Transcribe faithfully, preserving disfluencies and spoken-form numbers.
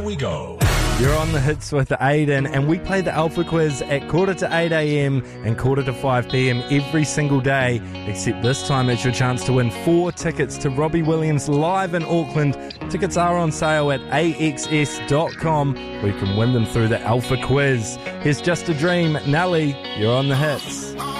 we go. You're on the hits with Aiden, and we play the Alpha Quiz at quarter to eight a.m. and quarter to five p.m. every single day, except this time it's your chance to win four tickets to Robbie Williams live in Auckland. Tickets are on sale at a x s dot com, where you can win them through the Alpha Quiz. Here's Just a Dream. Nelly, you're on the hits.